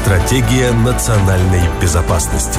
Стратегия национальной безопасности.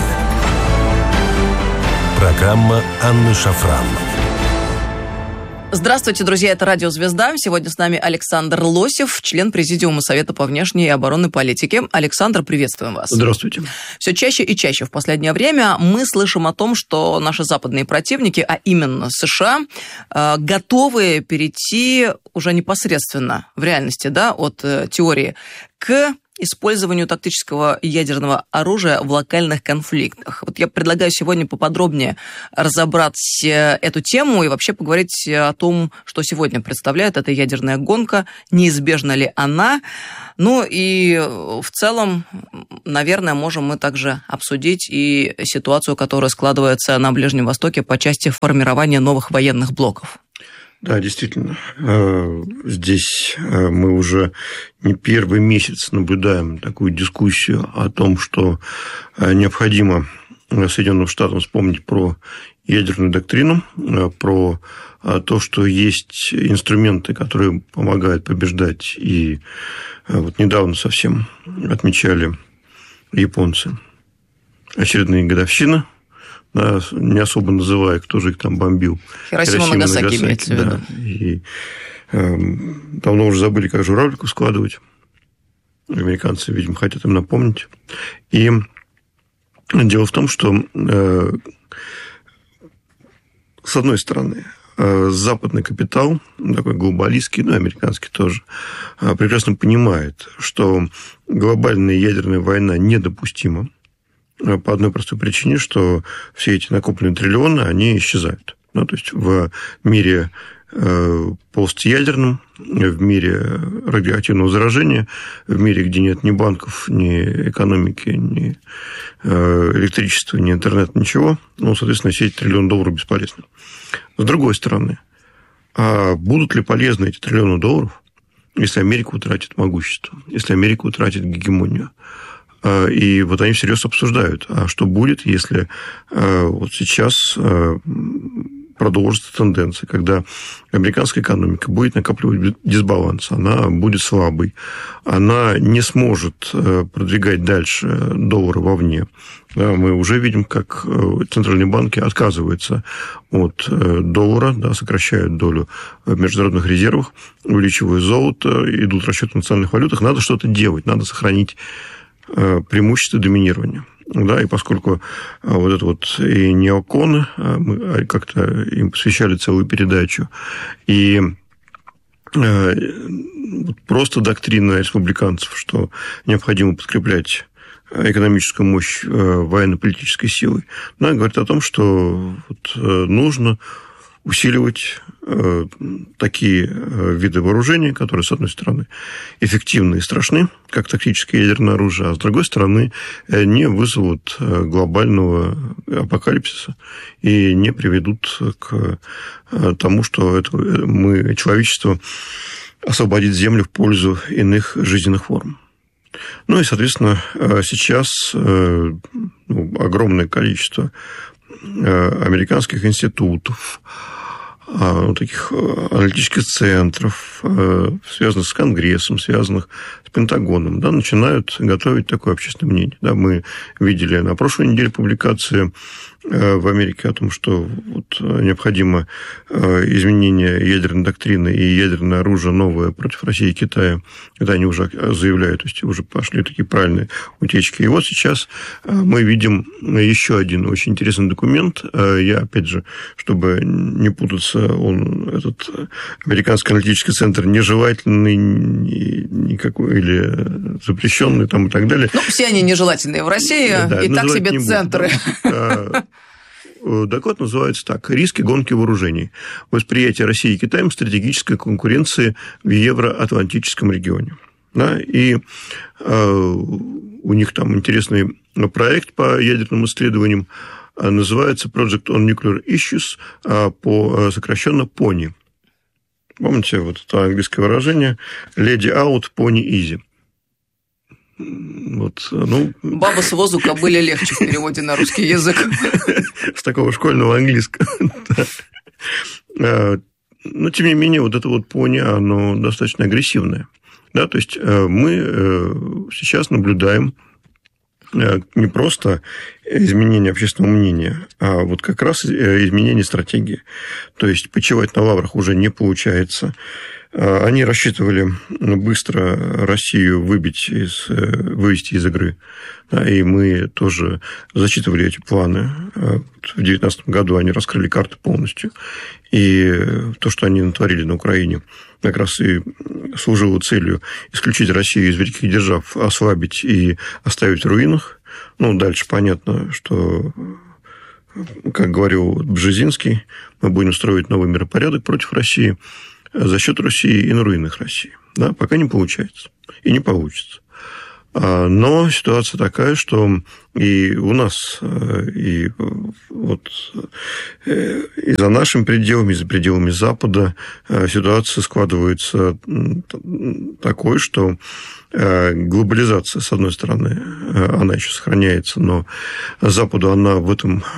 Программа Анны Шафран. Здравствуйте, друзья, это Радио Звезда. Сегодня с нами Александр Лосев, член Президиума Совета по внешней и оборонной политике. Александр, приветствуем вас. Здравствуйте. Все чаще и чаще в последнее время мы слышим о том, что наши западные противники, а именно США, готовы перейти уже непосредственно в реальности, от теории к использованию тактического ядерного оружия в локальных конфликтах. Вот я предлагаю сегодня поподробнее разобрать эту тему и вообще поговорить о том, что сегодня представляет эта ядерная гонка, неизбежна ли она. Ну и в целом, наверное, можем мы также обсудить и ситуацию, которая складывается на Ближнем Востоке по части формирования новых военных блоков. Да, действительно, здесь мы уже не первый месяц наблюдаем такую дискуссию о том, что необходимо Соединенным Штатам вспомнить про ядерную доктрину, про то, что есть инструменты, которые помогают побеждать. И вот недавно совсем отмечали японцы очередные годовщины, не особо называя, кто же их там бомбил. Хиросима, Нагасаки имеется в виду. Да, и давно уже забыли, как журавликов складывать. Американцы, видимо, хотят им напомнить. И дело в том, что, с одной стороны, западный капитал, такой глобалистский, американский тоже, прекрасно понимает, что глобальная ядерная война недопустима. По одной простой причине, что все эти накопленные триллионы, они исчезают. То есть в мире постядерном, в мире радиоактивного заражения, в мире, где нет ни банков, ни экономики, ни электричества, ни интернета, ничего, соответственно, все эти триллионы долларов бесполезны. С другой стороны, а будут ли полезны эти триллионы долларов, если Америка утратит могущество, если Америка утратит гегемонию? И вот они всерьез обсуждают, а что будет, если вот сейчас продолжится тенденция, когда американская экономика будет накапливать дисбаланс, она будет слабой, она не сможет продвигать дальше доллары вовне. Мы уже видим, как центральные банки отказываются от доллара, сокращают долю в международных резервах, увеличивают золото, идут расчеты в национальных валютах. Надо что-то делать, надо сохранить преимущество доминирования. И поскольку вот это вот и неоконы, мы как-то им посвящали целую передачу, и просто доктрина республиканцев, что необходимо подкреплять экономическую мощь военно-политической силой, говорит о том, что нужно усиливать такие виды вооружения, которые, с одной стороны, эффективны и страшны, как тактическое ядерное оружие, а с другой стороны, не вызовут глобального апокалипсиса и не приведут к тому, что человечество освободит Землю в пользу иных жизненных форм. И, соответственно, сейчас огромное количество американских институтов, таких аналитических центров, связанных с Конгрессом, связанных с Пентагоном, начинают готовить такое общественное мнение. Мы видели на прошлой неделе публикации в Америке о том, что необходимо изменение ядерной доктрины и ядерное оружие новое против России и Китая. Это они уже заявляют, то есть уже пошли такие правильные утечки. И вот сейчас мы видим еще один очень интересный документ. Я, опять же, чтобы не путаться, этот американский аналитический центр нежелательный никакой или запрещенный и так далее. Все они нежелательные в России, и так себе центры. Доклад называется так: «Риски гонки вооружений. Восприятие России и Китаем стратегической конкуренции в евроатлантическом регионе». И у них там интересный проект по ядерным исследованиям, называется Project on Nuclear Issues, сокращенно PONI. Помните это английское выражение «Lady out, pony easy». Баба с возу кобыле легче в переводе на русский язык. С такого школьного английского. Но, тем не менее, это пони, оно достаточно агрессивное. То есть мы сейчас наблюдаем не просто изменение общественного мнения, а вот как раз изменение стратегии. То есть почивать на лаврах уже не получается. Они рассчитывали быстро Россию вывести из игры. Да, и мы тоже зачитывали эти планы. В 2019 году они раскрыли карты полностью. И то, что они натворили на Украине, как раз и служило целью исключить Россию из великих держав, ослабить и оставить в руинах. Ну, дальше понятно, что, как говорил Бжезинский, мы будем строить новый миропорядок против России за счет России и на руинах России. Да, пока не получается. И не получится. Но ситуация такая, что и у нас, и вот и за нашими пределами, и за пределами Запада ситуация складывается такой, что глобализация, с одной стороны, она еще сохраняется, но Западу она в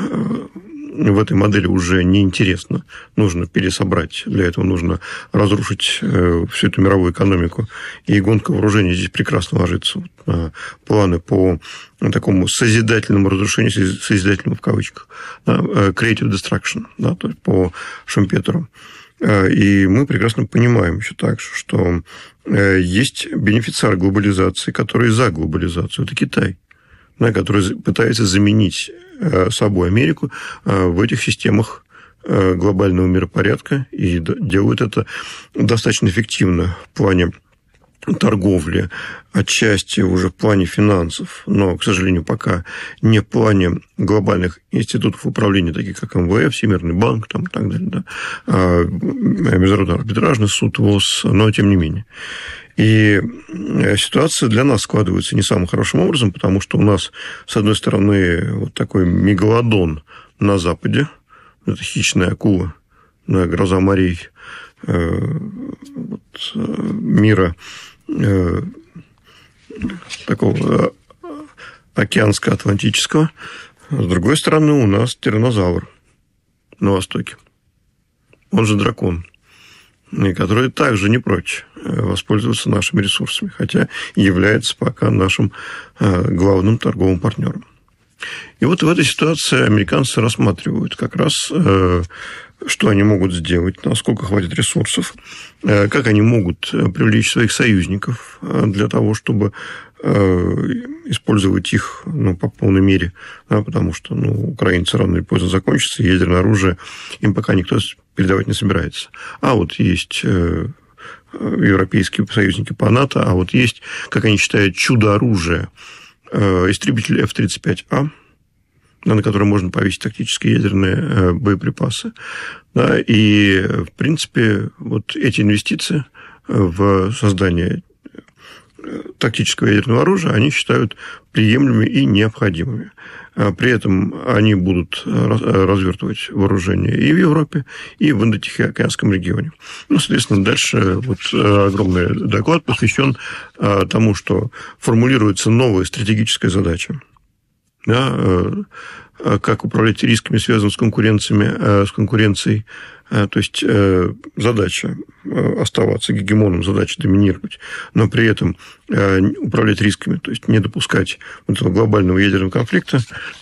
этой модели уже неинтересно. Нужно пересобрать. Для этого нужно разрушить всю эту мировую экономику. И гонка вооружений здесь прекрасно ложится на планы по такому созидательному разрушению, созидательному в кавычках, creative destruction, да, то есть по Шумпетеру. И мы прекрасно понимаем еще также, что есть бенефициар глобализации, который за глобализацию. Это Китай, да, который пытается заменить собой Америку в этих системах глобального миропорядка и делают это достаточно эффективно в плане торговли, отчасти уже в плане финансов, но, к сожалению, пока не в плане глобальных институтов управления, таких как МВФ, Всемирный банк там, и так далее, да, Международный арбитражный суд, ВОЗ, но тем не менее. И ситуация для нас складывается не самым хорошим образом, потому что у нас, с одной стороны, вот такой мегалодон на Западе, это хищная акула, гроза морей мира такого океанско-атлантического. С другой стороны, у нас тираннозавр на востоке. Он же дракон, который также не прочь воспользоваться нашими ресурсами, хотя является пока нашим главным торговым партнером. И вот в этой ситуации американцы рассматривают как раз, что они могут сделать, насколько хватит ресурсов, как они могут привлечь своих союзников для того, чтобы использовать их по полной мере, да, потому что украинцы рано или поздно закончатся, и ядерное оружие им пока никто передавать не собирается. А вот есть европейские союзники по НАТО, а вот есть, как они считают, чудо-оружие, истребитель F-35А, на который можно повесить тактические ядерные боеприпасы. Да, и, в принципе, вот эти инвестиции в создание тактического ядерного оружия они считают приемлемыми и необходимыми. При этом они будут развертывать вооружение и в Европе, и в Индо-Тихоокеанском регионе. Соответственно, дальше вот огромный доклад посвящен тому, что формулируется новая стратегическая задача. Да, как управлять рисками, связанными с конкуренцией. То есть задача оставаться гегемоном, задача доминировать, но при этом управлять рисками, то есть не допускать вот этого глобального ядерного конфликта,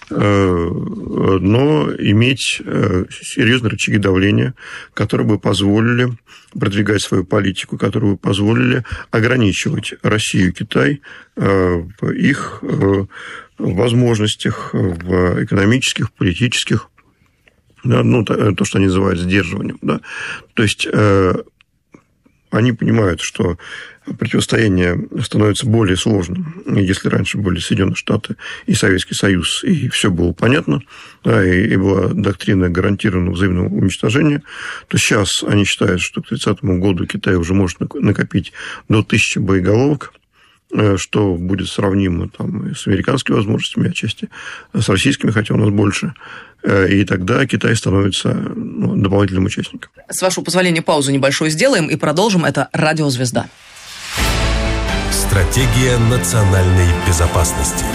но иметь серьезные рычаги давления, которые бы позволили продвигать свою политику, которые бы позволили ограничивать Россию и Китай в их возможностях, в экономических, политических, да, то, что они называют сдерживанием. Да. То есть они понимают, что противостояние становится более сложным. Если раньше были Соединенные Штаты и Советский Союз, и все было понятно, да, и была доктрина гарантированного взаимного уничтожения, то сейчас они считают, что к 30 году Китай уже может накопить до 1000 боеголовок, что будет сравнимо там, с американскими возможностями, отчасти с российскими, хотя у нас больше. И тогда Китай становится дополнительным участником. С вашего позволения, паузу небольшую сделаем и продолжим. Это «Радио Звезда». Стратегия национальной безопасности.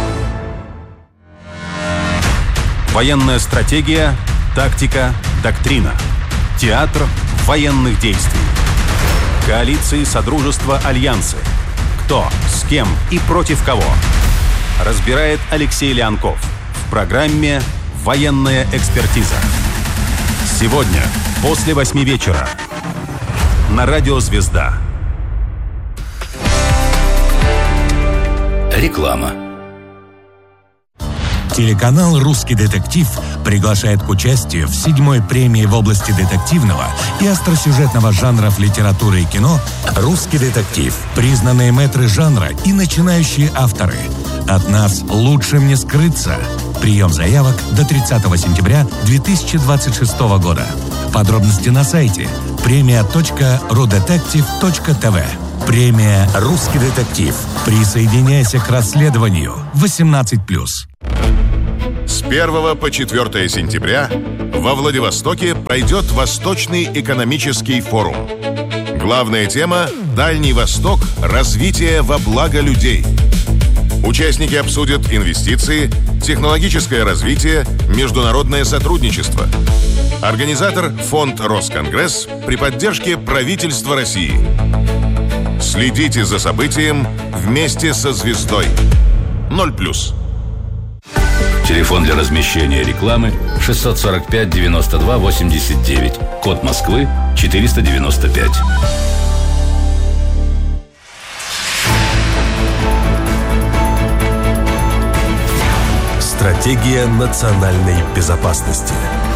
Военная стратегия, тактика, доктрина. Театр военных действий. Коалиции, содружества, альянсы. Кто, с кем и против кого. разбирает Алексей Леонков в программе «Военная экспертиза». Сегодня после 8 вечера на радио «Звезда». Реклама. Телеканал «Русский детектив» приглашает к участию в 7-й премии в области детективного и остросюжетного жанров литературы и кино «Русский детектив». Признанные мэтры жанра и начинающие авторы. От нас лучшим не скрыться. Прием заявок до 30 сентября 2026 года. Подробности на сайте premia.rudetective.tv. Премия «Русский детектив». Присоединяйся к расследованию. 18+. С 1 по 4 сентября во Владивостоке пройдет Восточный экономический форум. Главная тема – Дальний Восток. Развитие во благо людей. Участники обсудят инвестиции, технологическое развитие, международное сотрудничество. Организатор – Фонд Росконгресс при поддержке правительства России. Следите за событием вместе со «Звездой». 0+. Телефон для размещения рекламы 645 92 89. Код Москвы 495. Стратегия национальной безопасности.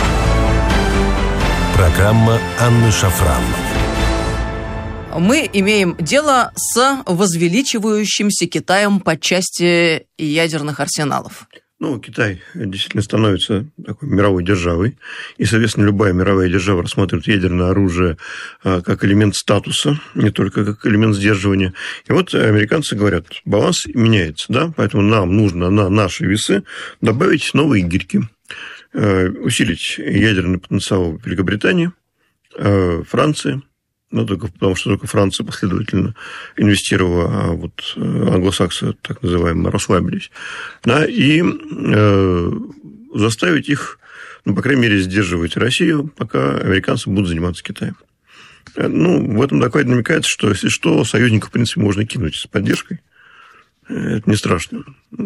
Программа Анны Шафран. Мы имеем дело с возвеличивающимся Китаем по части ядерных арсеналов. Китай действительно становится такой мировой державой, и, соответственно, любая мировая держава рассматривает ядерное оружие как элемент статуса, не только как элемент сдерживания. И вот американцы говорят, баланс меняется, да, поэтому нам нужно на наши весы добавить новые гирьки, усилить ядерный потенциал Великобритании, Франции, потому что только Франция последовательно инвестировала, а вот англосаксы, так называемые, расслабились, да, и заставить их, по крайней мере, сдерживать Россию, пока американцы будут заниматься Китаем. В этом докладе намекается, что, если что, союзников, в принципе, можно кинуть с поддержкой. Это не страшно.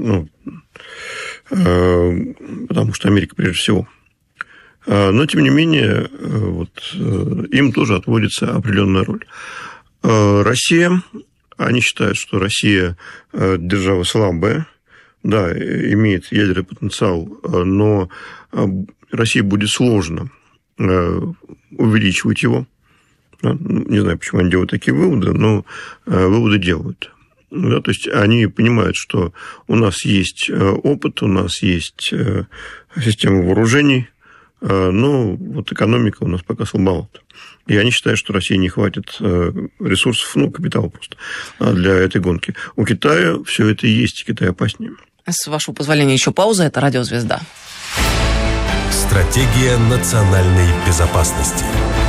Потому что Америка прежде всего. Но, тем не менее, им тоже отводится определенная роль. Россия, они считают, что Россия держава слабая, да, имеет ядерный потенциал, но России будет сложно увеличивать его. Не знаю, почему они делают такие выводы, но выводы делают. Да, то есть они понимают, что у нас есть опыт, у нас есть система вооружений, но экономика у нас пока слабовата. И они считают, что России не хватит ресурсов, капитала просто для этой гонки. У Китая все это и есть, Китай опаснее. С вашего позволения, еще пауза. Это «Радио Звезда». Стратегия национальной безопасности.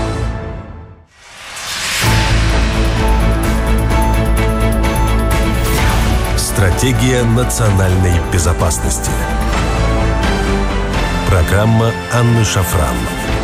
Стратегия национальной безопасности. Программа Анны Шафран.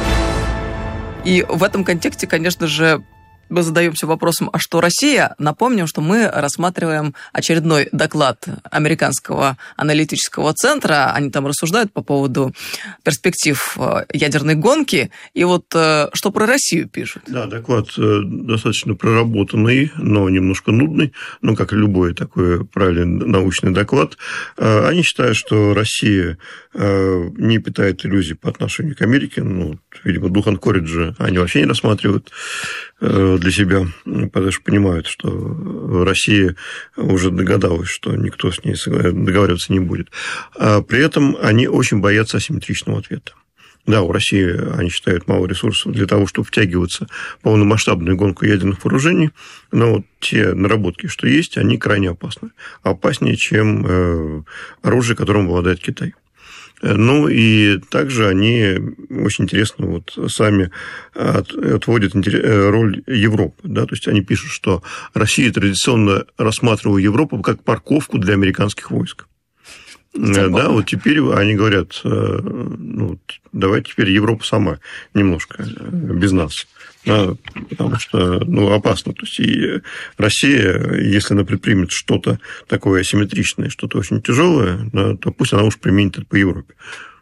И в этом контексте, конечно же, мы задаемся вопросом, а что Россия? Напомним, что мы рассматриваем очередной доклад американского аналитического центра. Они там рассуждают по поводу перспектив ядерной гонки. И что про Россию пишут? Да, доклад достаточно проработанный, но немножко нудный. Как и любой такой правильный научный доклад. Они считают, что Россия не питает иллюзий по отношению к Америке. Видимо, дух анкориджа они вообще не рассматривают для себя, потому что понимают, что Россия уже догадалась, что никто с ней договариваться не будет. А при этом они очень боятся асимметричного ответа. Да, у России, они считают, мало ресурсов для того, чтобы втягиваться в полномасштабную гонку ядерных вооружений, но те наработки, что есть, они крайне опасны. Опаснее, чем оружие, которым обладает Китай. И также они очень интересно сами отводят роль Европы. Да? То есть они пишут, что Россия традиционно рассматривала Европу как парковку для американских войск. Да, теперь они говорят, давайте теперь Европа сама немножко без нас Потому что опасно. То есть и Россия, если она предпримет что-то такое асимметричное, что-то очень тяжелое, то пусть она уж применит это по Европе.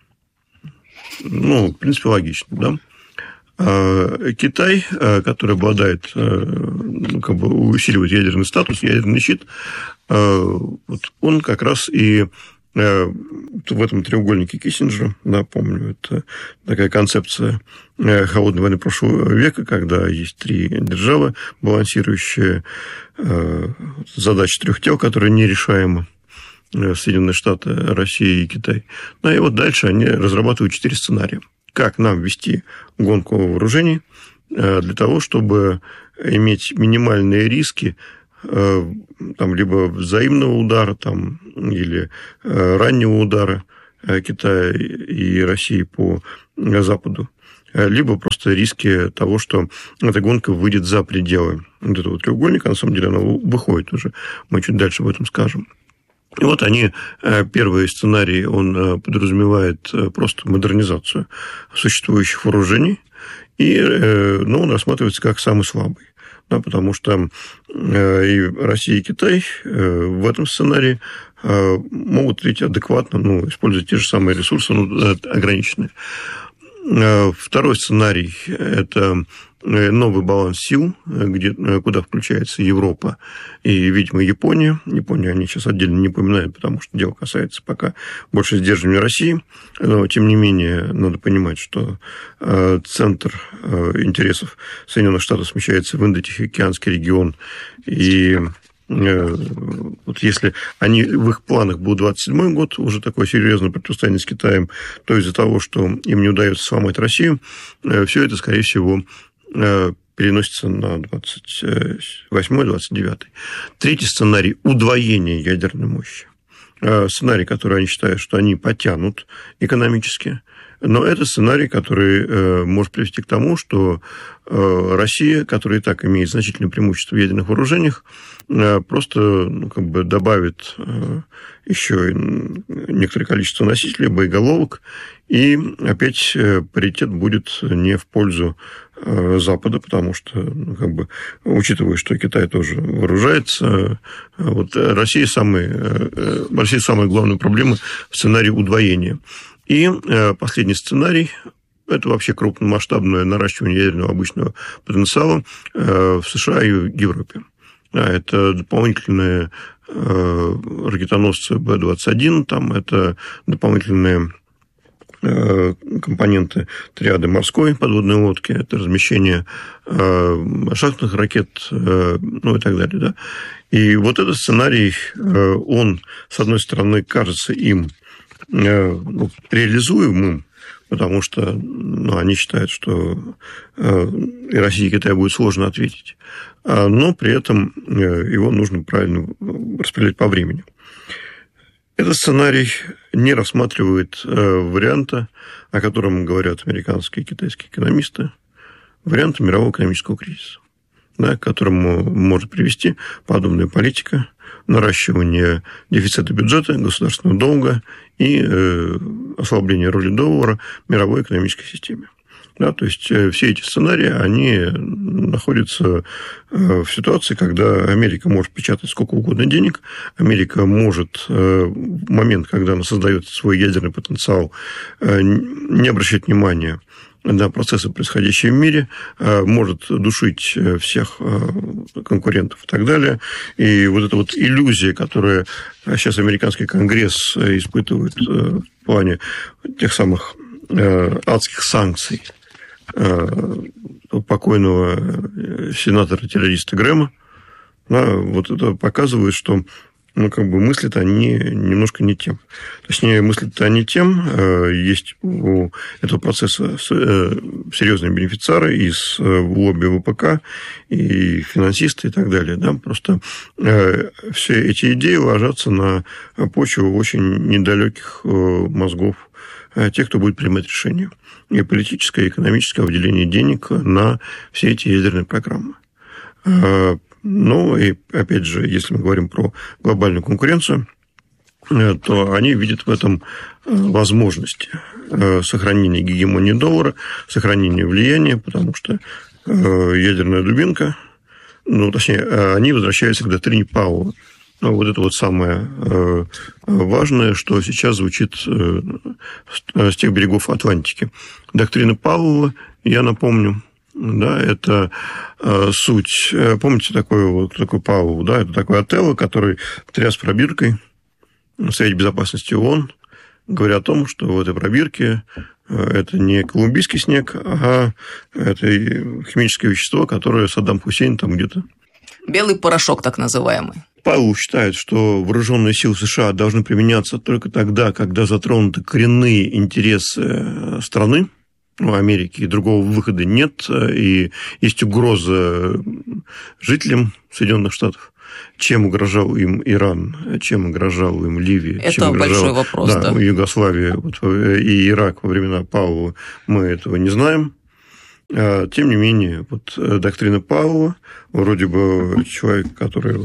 В принципе, логично, да? Китай, который обладает, усиливает ядерный статус, ядерный щит, он как раз и в этом треугольнике Киссинджера, напомню, это такая концепция холодной войны прошлого века, когда есть три державы, балансирующие задачи трех тел, которые нерешаемы. Соединенные Штаты, Россия и Китай. И вот дальше они разрабатывают 4 сценария. Как нам вести гонку вооружений для того, чтобы иметь минимальные риски либо взаимного удара или раннего удара Китая и России по Западу, либо просто риски того, что эта гонка выйдет за пределы вот этого треугольника. На самом деле она выходит уже. Мы чуть дальше об этом скажем. И вот они, первый сценарий, он подразумевает просто модернизацию существующих вооружений, и он рассматривается как самый слабый. Потому что и Россия, и Китай в этом сценарии могут ведь адекватно использовать те же самые ресурсы, ограниченные. Второй сценарий – это новый баланс сил, куда включается Европа и, видимо, Япония. Японию они сейчас отдельно не упоминают, потому что дело касается пока больше сдерживания России. Но, тем не менее, надо понимать, что центр интересов Соединенных Штатов смещается в Индо-Тихоокеанский регион. И вот если в их планах был 27-й год, уже такое серьезное противостояние с Китаем, то из-за того, что им не удается сломать Россию, все это, скорее всего, переносится на 28-й, 29-й. Третий сценарий – удвоение ядерной мощи. Сценарий, который они считают, что они потянут экономически. Но это сценарий, который может привести к тому, что Россия, которая и так имеет значительное преимущество в ядерных вооружениях, просто добавит еще некоторое количество носителей, боеголовок, и опять паритет будет не в пользу Запада, потому что, учитывая, что Китай тоже вооружается, Россия самая главная проблема в сценарии удвоения. И последний сценарий – это вообще крупномасштабное наращивание ядерного обычного потенциала в США и в Европе. Это дополнительные ракетоносцы Б-21, это дополнительные компоненты триады морской подводной лодки, это размещение шахтных ракет, и так далее. Да? И вот этот сценарий, он, с одной стороны, кажется им реализуемым, потому что они считают, что и России, и Китаю будет сложно ответить, но при этом его нужно правильно распределять по времени. Этот сценарий не рассматривает варианта, о котором говорят американские и китайские экономисты, варианта мирового экономического кризиса, к которому может привести подобная политика, наращивание дефицита бюджета, государственного долга и ослабление роли доллара в мировой экономической системе. То есть все эти сценарии, они находятся в ситуации, когда Америка может печатать сколько угодно денег, Америка может в момент, когда она создает свой ядерный потенциал, не обращать внимания на процессы, происходящие в мире, может душить всех конкурентов и так далее. И вот эта вот иллюзия, которую сейчас американский конгресс испытывает в плане тех самых адских санкций покойного сенатора-террориста Грэма, вот это показывает, что мыслят они немножко не тем. Точнее, мыслят они тем, есть у этого процесса серьезные бенефициары из лобби ВПК, и финансисты, и так далее. Да? Просто все эти идеи ложатся на почву очень недалеких мозгов тех, кто будет принимать решения. И политическое, и экономическое выделение денег на все эти ядерные программы. И, опять же, если мы говорим про глобальную конкуренцию, то они видят в этом возможность сохранения гегемонии доллара, сохранения влияния, потому что ядерная дубинка. Ну, точнее, они возвращаются к доктрине Пауэлла. Ну, вот это вот самое важное, что сейчас звучит с тех берегов Атлантики. Доктрина Пауэлла, я напомню, да, это суть. Помните такой Пауэлл, да, это такой Отелло, который тряс пробиркой в Совете Безопасности ООН, говоря о том, что в этой пробирке это не колумбийский снег, а это химическое вещество, которое Саддам Хусейн там где-то... Белый порошок, так называемый. Пауэлл считает, что вооруженные силы США должны применяться только тогда, когда затронуты коренные интересы страны, Америки, и другого выхода нет, и есть угроза жителям Соединенных Штатов. Чем угрожал им Иран, чем угрожал им Ливия, это чем большой вопрос, да. Югославия и Ирак во времена Пауэлла, мы этого не знаем. Тем не менее, вот доктрина Пауэлла, вроде бы человек, который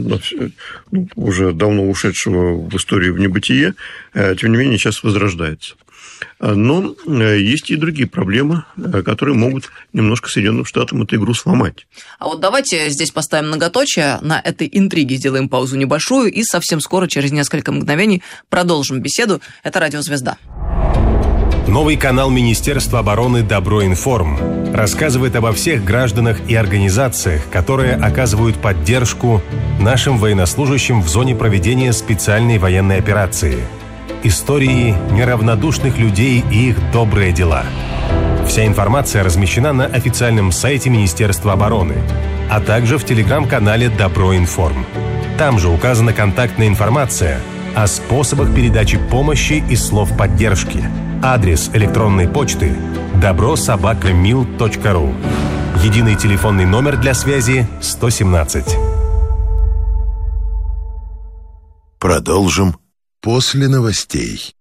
уже давно ушедшего в историю в небытие, тем не менее сейчас возрождается. Но есть и другие проблемы, которые могут немножко Соединенным Штатам эту игру сломать. А вот давайте здесь поставим многоточие, на этой интриге сделаем паузу небольшую и совсем скоро, через несколько мгновений, продолжим беседу. Это «Радио Звезда». Новый канал Министерства обороны «Добро-Информ» рассказывает обо всех гражданах и организациях, которые оказывают поддержку нашим военнослужащим в зоне проведения специальной военной операции. Истории неравнодушных людей и их добрые дела. Вся информация размещена на официальном сайте Министерства обороны, а также в телеграм-канале «Добро-Информ». Там же указана контактная информация о способах передачи помощи и слов поддержки. Адрес электронной почты добро@mil.ru. Единый телефонный номер для связи 117. Продолжим после новостей.